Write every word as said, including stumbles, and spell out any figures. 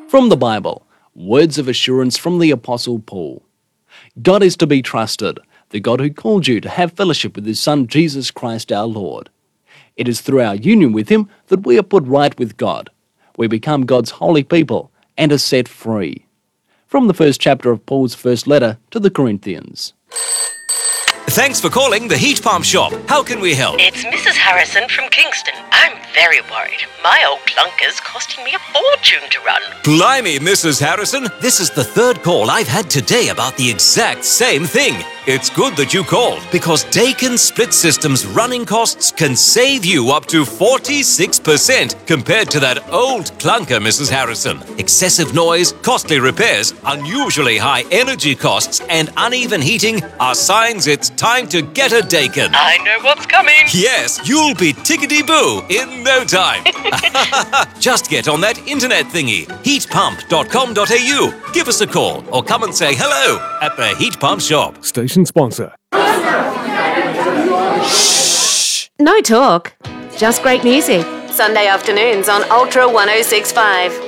From the Bible, words of assurance from the Apostle Paul. God is to be trusted, the God who called you to have fellowship with his Son Jesus Christ our Lord. It is through our union with him that we are put right with God. We become God's holy people and are set free. From the first chapter of Paul's first letter to the Corinthians. Thanks for calling the Heat Pump Shop. How can we help? It's Missus Harrison from Kingston. I'm very worried. My old clunker's costing me a fortune to run. Blimey, Missus Harrison. This is the third call I've had today about the exact same thing. It's good that you called, because Daikin Split System's running costs can save you up to forty-six percent compared to that old clunker, Missus Harrison. Excessive noise, costly repairs, unusually high energy costs, and uneven heating are signs it's time to get a Daikin. I know what's coming. Yes, you'll be tickety-boo in no time. Just get on that internet thingy, heat pump dot com dot a u. Give us a call or come and say hello at the Heat Pump Shop. Station sponsor. No talk, just great music. Sunday afternoons on Ultra one oh six point five.